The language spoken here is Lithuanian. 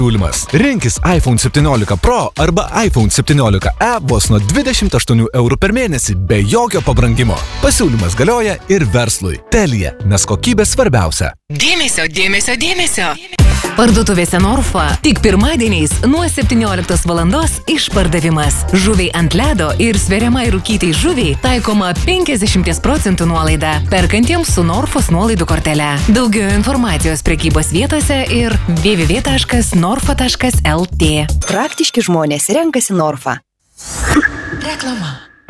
Siūlymas. Rinkis iPhone 17 Pro arba iPhone 17e vos nuo 28 eurų per mėnesį be jokio pabrangimo. Pasiūlymas galioja ir verslui. Telia, nes kokybė svarbiausia. Dėmesio, dėmesio, dėmesio. Parduotuvėse Norfa tik pirmadieniais nuo 17 valandos išpardavimas. Žuviai ant ledo ir sveriamai rūkytai žuviai taikoma 50% nuolaida. Perkantiems su Norfos nuolaidų kortele. Daugiau informacijos prekybos vietose ir www.norfa.lt. Praktiški žmonės renkasi Norfa. Reklama.